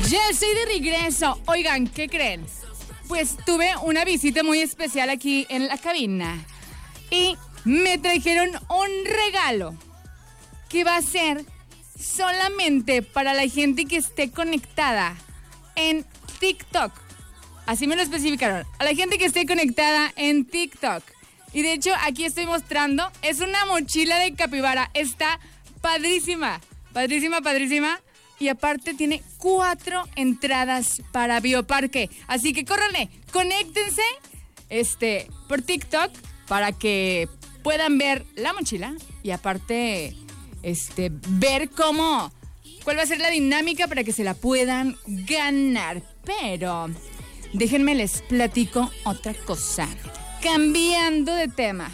Ya estoy de regreso. Oigan, ¿qué creen? Pues tuve una visita muy especial aquí en la cabina y me trajeron un regalo que va a ser solamente para la gente que esté conectada en TikTok. Así me lo especificaron. A la gente que esté conectada en TikTok. Y de hecho, aquí estoy mostrando. Es una mochila de capibara. Está padrísima. Padrísima, padrísima. Y aparte tiene 4 entradas para Bioparque. Así que córranle, conéctense por TikTok para que puedan ver la mochila. Y aparte, ver cuál va a ser la dinámica para que se la puedan ganar. Pero déjenme les platico otra cosa. Cambiando de tema.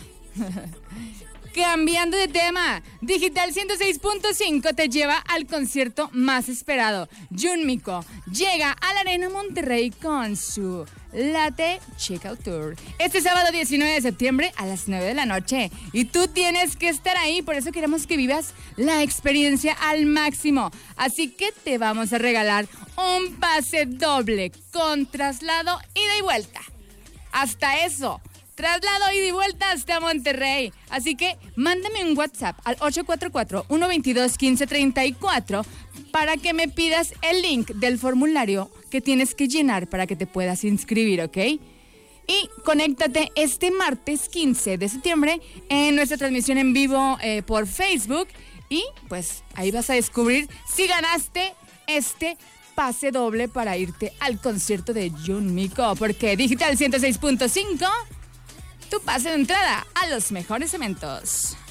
Digital 106.5 te lleva al concierto más esperado. Junmiko llega a la Arena Monterrey con su Latte Checkout Tour. Este sábado 19 de septiembre a las 9 de la noche. Y tú tienes que estar ahí, por eso queremos que vivas la experiencia al máximo. Así que te vamos a regalar un pase doble con traslado, ida y vuelta. Hasta eso. Traslado ida y vuelta hasta Monterrey. Así que mándame un WhatsApp al 844-122-1534 para que me pidas el link del formulario que tienes que llenar para que te puedas inscribir, ¿ok? Y conéctate este martes 15 de septiembre en nuestra transmisión en vivo por Facebook. Y pues ahí vas a descubrir si ganaste este pase doble para irte al concierto de Junmiko. Porque Digital 106.5... tu pase de entrada a los mejores eventos.